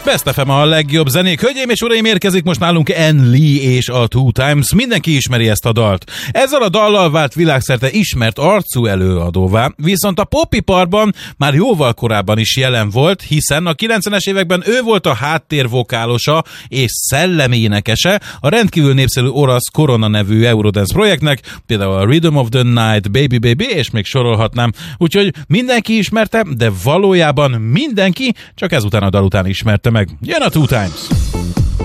Best FM a legjobb zenék. Hölgyeim és uraim, érkezik most nálunk Ann Lee és a Two Times. Mindenki ismeri ezt a dalt. Ezzel a dallal vált világszerte ismert arcú előadóvá, viszont a popiparban már jóval korábban is jelen volt, hiszen a 90-es években ő volt a háttérvokálosa és szellemi énekese a rendkívül népszerű orosz Korona nevű Eurodance projektnek, például a Rhythm of the Night, Baby Baby, és még sorolhatnám. Úgyhogy mindenki ismerte, de valójában mindenki csak ezután a dal után ismerte meg. Jön a Two Times!